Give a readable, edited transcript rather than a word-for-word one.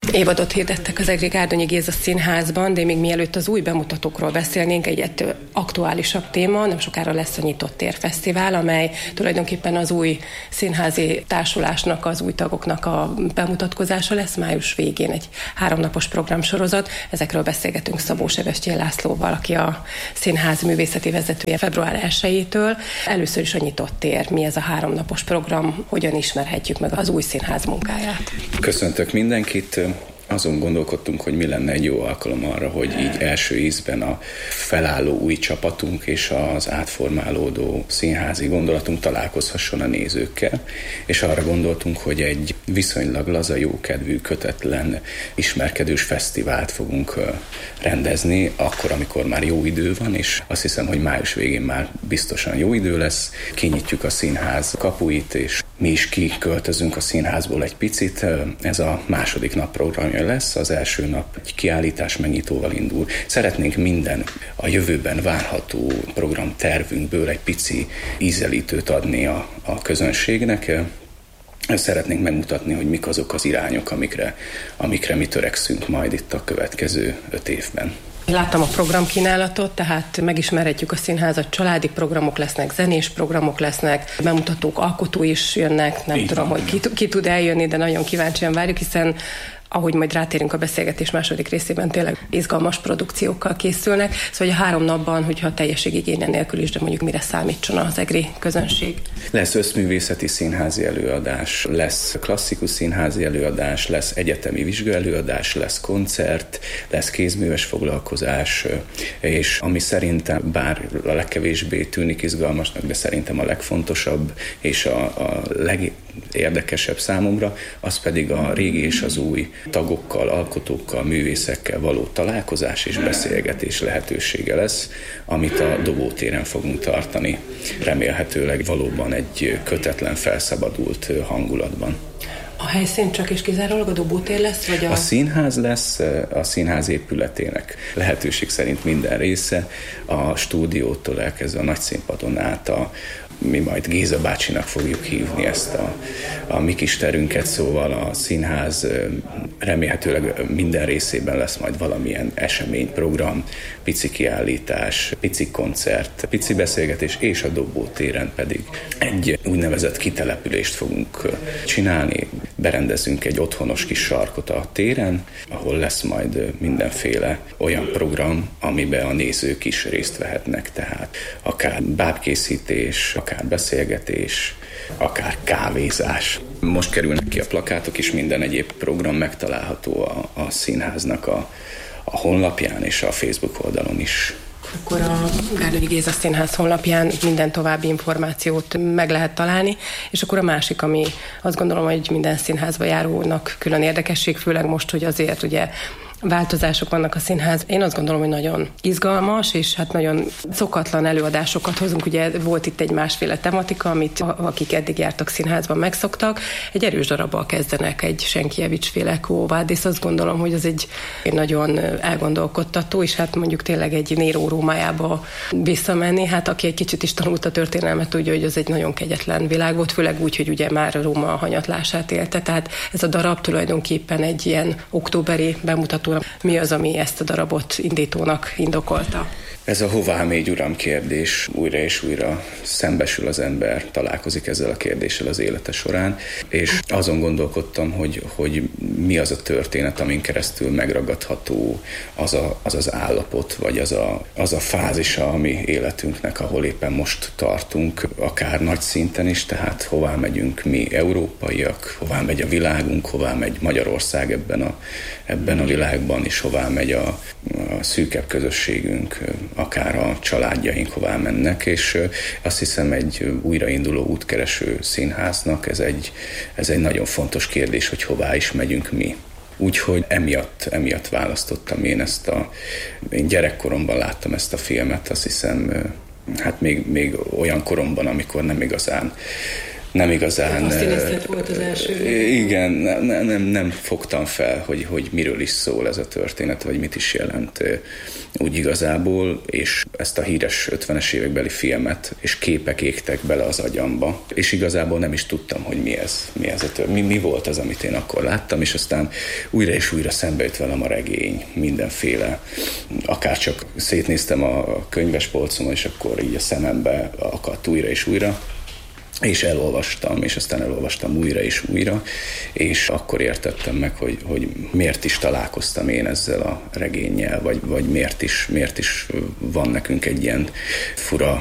évadot hirdettek az Egri Gárdonyi Géza Színházban, de még mielőtt az új bemutatókról beszélnénk, egy aktuálisabb téma, nem sokára lesz a Nyitott Tér Fesztivál, amely tulajdonképpen az új színházi társulásnak, az új tagoknak a bemutatkozása lesz május végén, egy 3 napos programsorozat. Ezekről beszélgetünk Szabó Sebestyén Lászlóval, aki a színház művészeti vezetője február 1-től. Először is a Nyitott Tér. Mi ez a 3 napos program? Hogyan ismerhetjük meg az új színház munkáját? Köszöntök mindenkit! Azon gondolkodtunk, hogy mi lenne egy jó alkalom arra, hogy így első ízben a felálló új csapatunk és az átformálódó színházi gondolatunk találkozhasson a nézőkkel, és arra gondoltunk, hogy egy viszonylag laza, jókedvű, kötetlen, ismerkedős fesztivált fogunk rendezni, akkor, amikor már jó idő van, és azt hiszem, hogy május végén már biztosan jó idő lesz. Kinyitjuk a színház kapuit, és mi is kiköltözünk a színházból egy picit. Ez a második nap programja lesz, az első nap egy kiállítás megnyitóval indul. Szeretnénk minden a jövőben várható programtervünkből egy pici ízelítőt adni a közönségnek. Szeretnénk megmutatni, hogy mik azok az irányok, amikre mi törekszünk majd itt a következő 5 évben. Láttam a programkínálatot, tehát megismerhetjük a színházat, családi programok lesznek, zenés programok lesznek, bemutatók, alkotói is jönnek, nem tudom, hogy ki tud eljönni, de nagyon kíváncsian várjuk, hiszen ahogy majd rátérünk a beszélgetés második részében, tényleg izgalmas produkciókkal készülnek. Szóval a 3 napban, hogyha teljességigénye nélkül is, de mondjuk mire számítson az egri közönség. Lesz összművészeti színházi előadás, lesz klasszikus színházi előadás, lesz egyetemi vizsgaelőadás, lesz koncert, lesz kézműves foglalkozás, és ami szerintem, bár a legkevésbé tűnik izgalmasnak, de szerintem a legfontosabb és a legérdekesebb számomra, az pedig a régi és az új tagokkal, alkotókkal, művészekkel való találkozás és beszélgetés lehetősége lesz, amit a Dobótéren fogunk tartani. Remélhetőleg valóban egy kötetlen, felszabadult hangulatban. A helyszín csak és kizárólag a Dobótér lesz? Vagy a színház lesz, a színház épületének lehetőség szerint minden része, a stúdiótól elkezdve a nagyszínpadon át mi majd Géza bácsinak fogjuk hívni ezt a mi kis terünket, szóval a színház remélhetőleg minden részében lesz majd valamilyen eseményprogram, pici kiállítás, pici koncert, pici beszélgetés, és a Dobótéren pedig egy úgynevezett kitelepülést fogunk csinálni. Berendezünk egy otthonos kis sarkot a téren, ahol lesz majd mindenféle olyan program, amiben a nézők is részt vehetnek, tehát akár bábkészítés, akár beszélgetés, akár kávézás. Most kerülnek ki a plakátok, és minden egyéb program megtalálható a színháznak a honlapján és a Facebook oldalon is. Akkor a Gárdonyi Géza Színház honlapján minden további információt meg lehet találni, és akkor a másik, ami azt gondolom, hogy minden színházba járónak külön érdekesség, főleg most, hogy azért ugye változások vannak a színház. Én azt gondolom, hogy nagyon izgalmas, és hát nagyon szokatlan előadásokat hozunk. Ugye volt itt egy másféle tematika, amit akik eddig jártak színházban megszoktak. Egy erős darabbal kezdenek, egy Senkievics-féle Quo Vadis. Azt gondolom, hogy az egy nagyon elgondolkodtató, és hát mondjuk tényleg egy Néró Rómájába visszamenni. Hát aki egy kicsit is tanult a történelmet, tudja, hogy az egy nagyon kegyetlen világ volt, főleg úgy, hogy ugye már Róma hanyatlását élte. Tehát ez a darab tulajdonképpen egy ilyen októberi bemutató. Mi az, ami ezt a darabot indítónak indokolta? Ez a hová mégy, uram kérdés. Újra és újra szembesül az ember, találkozik ezzel a kérdéssel az élete során, és azon gondolkodtam, hogy mi az a történet, amin keresztül megragadható az az állapot, vagy az a fázisa a mi életünknek, ahol éppen most tartunk, akár nagy szinten is, tehát hová megyünk mi európaiak, hová megy a világunk, hová megy Magyarország ebben a világban, és hová megy a szűkebb közösségünk, akár a családjaink hová mennek, és azt hiszem egy újrainduló útkereső színháznak ez egy nagyon fontos kérdés, hogy hová is megyünk mi. Úgyhogy emiatt választottam én én gyerekkoromban láttam ezt a filmet, azt hiszem, hát még olyan koromban, amikor nem nem igazán... Faszinesztett volt az első. Igen, nem fogtam fel, hogy miről is szól ez a történet, vagy mit is jelent úgy igazából, és ezt a híres 50-es évekbeli filmet, és képek égtek bele az agyamba, és igazából nem is tudtam, hogy mi volt az, amit én akkor láttam, és aztán újra és újra szembe jött velem a regény, mindenféle, akár csak szétnéztem a könyvespolcon, és akkor így a szemembe akadt újra és újra, és elolvastam, és aztán elolvastam újra és újra, és akkor értettem meg, hogy miért is találkoztam én ezzel a regénnyel, vagy miért is van nekünk egy ilyen fura